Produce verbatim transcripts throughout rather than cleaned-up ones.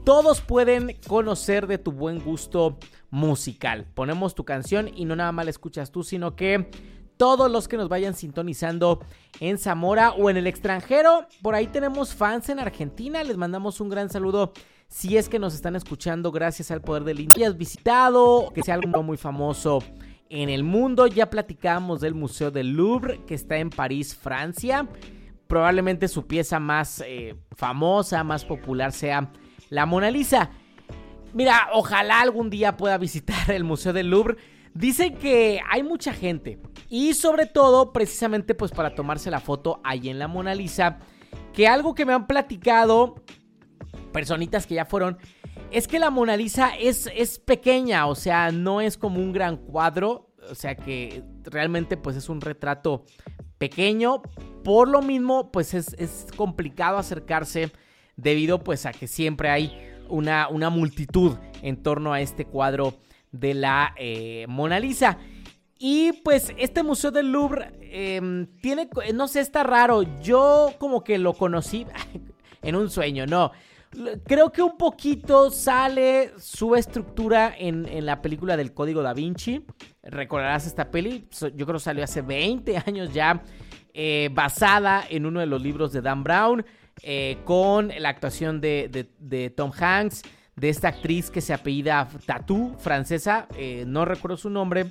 todos pueden conocer de tu buen gusto musical. Ponemos tu canción y no nada más la escuchas tú, sino que todos los que nos vayan sintonizando en Zamora o en el extranjero. Por ahí tenemos fans en Argentina, les mandamos un gran saludo. Si es que nos están escuchando, gracias al poder del internet, hayas visitado, que sea algo muy famoso en el mundo. Ya platicamos del Museo del Louvre, que está en París, Francia. Probablemente su pieza más eh, famosa, más popular sea la Mona Lisa. Mira, ojalá algún día pueda visitar el Museo del Louvre. Dicen que hay mucha gente y sobre todo precisamente pues para tomarse la foto ahí en la Mona Lisa. Que algo que me han platicado personitas que ya fueron es que la Mona Lisa es, es pequeña, o sea, no es como un gran cuadro, o sea que realmente pues es un retrato pequeño. Por lo mismo pues es, es complicado acercarse debido pues a que siempre hay una, una multitud en torno a este cuadro de la eh, Mona Lisa. Y pues este Museo del Louvre eh, tiene, no sé, está raro. Yo como que lo conocí en un sueño, no. Creo que un poquito sale su estructura en, en la película del Código Da Vinci. Recordarás esta peli, yo creo que salió hace veinte años ya, eh, basada en uno de los libros de Dan Brown, eh, con la actuación de, de, de Tom Hanks, de esta actriz que se apellida Tatu, francesa, eh, no recuerdo su nombre,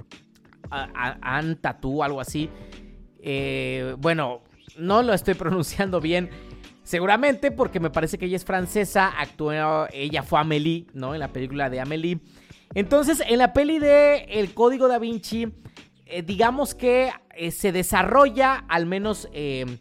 Anne Tatu, algo así. Eh, bueno, no lo estoy pronunciando bien. Seguramente porque me parece que ella es francesa, actuó, ella fue Amélie, ¿no? En la película de Amélie. Entonces, en la peli de El Código Da Vinci, eh, digamos que eh, se desarrolla al menos eh,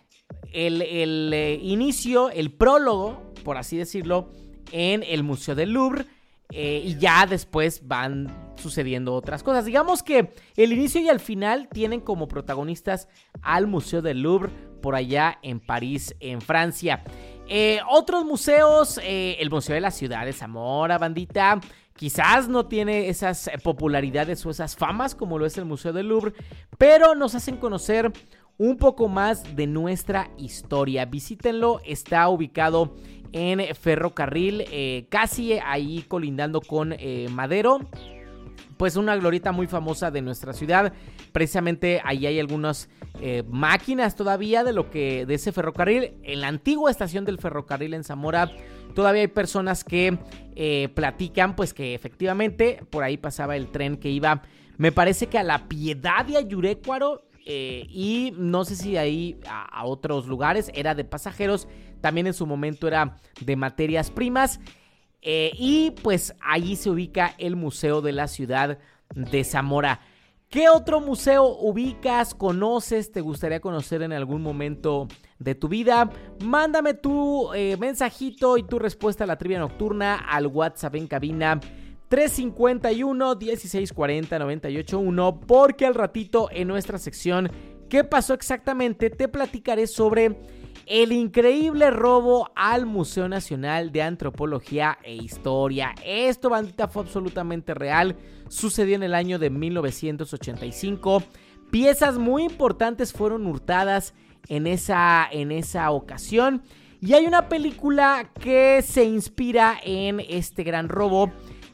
el, el eh, inicio, el prólogo, por así decirlo, en el Museo del Louvre. Eh, y ya después van sucediendo otras cosas. Digamos que el inicio y el final tienen como protagonistas al Museo del Louvre, por allá en París, en Francia. Eh, otros museos, eh, el Museo de la Ciudad de Zamora, bandita, quizás no tiene esas popularidades o esas famas como lo es el Museo del Louvre, pero nos hacen conocer un poco más de nuestra historia. Visítenlo, está ubicado en Ferrocarril, eh, casi ahí colindando con eh, Madero. Pues una glorieta muy famosa de nuestra ciudad. Precisamente ahí hay algunas eh, máquinas todavía de lo que de ese ferrocarril. En la antigua estación del ferrocarril en Zamora todavía hay personas que eh, platican pues que efectivamente por ahí pasaba el tren que iba, me parece que a La Piedad y a Yurécuaro, eh, y no sé si ahí a, a otros lugares. Era de pasajeros, también en su momento era de materias primas. Eh, y pues allí se ubica el Museo de la Ciudad de Zamora. ¿Qué otro museo ubicas, conoces, te gustaría conocer en algún momento de tu vida? Mándame tu eh, mensajito y tu respuesta a la trivia nocturna al WhatsApp en cabina tres cinco uno, dieciséis cuarenta, noventa y ocho uno, porque al ratito en nuestra sección ¿Qué pasó exactamente? Te platicaré sobre el increíble robo al Museo Nacional de Antropología e Historia. Esto, bandita, fue absolutamente real. Sucedió en el año de mil novecientos ochenta y cinco. Piezas muy importantes fueron hurtadas en esa, en esa ocasión. Y hay una película que se inspira en este gran robo.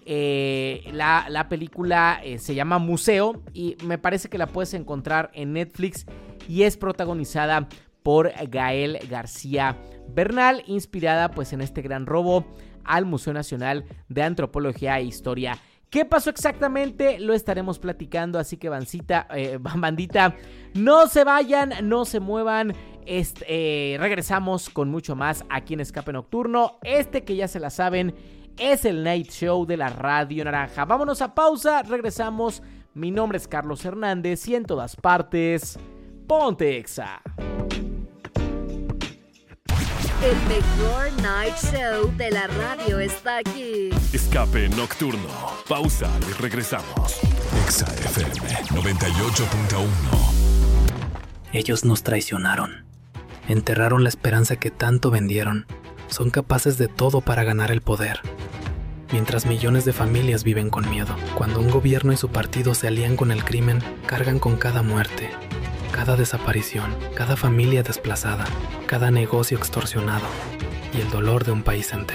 Eh, la, la película eh, se llama Museo y me parece que la puedes encontrar en Netflix y es protagonizada por Gael García Bernal, inspirada pues en este gran robo al Museo Nacional de Antropología e Historia. ¿Qué pasó exactamente? Lo estaremos platicando, así que bandita, eh, bandita, no se vayan, no se muevan. Este, eh, regresamos con mucho más aquí en Escape Nocturno. Este que ya se la saben es el Night Show de la Radio Naranja. Vámonos a pausa, regresamos. Mi nombre es Carlos Hernández y en todas partes, ponte Exa. El mejor night show de la radio está aquí. Escape Nocturno. Pausa y regresamos. Exa F M noventa y ocho punto uno. Ellos nos traicionaron. Enterraron la esperanza que tanto vendieron. Son capaces de todo para ganar el poder. Mientras millones de familias viven con miedo. Cuando un gobierno y su partido se alían con el crimen, cargan con cada muerte, cada desaparición, cada familia desplazada, cada negocio extorsionado y el dolor de un país entero.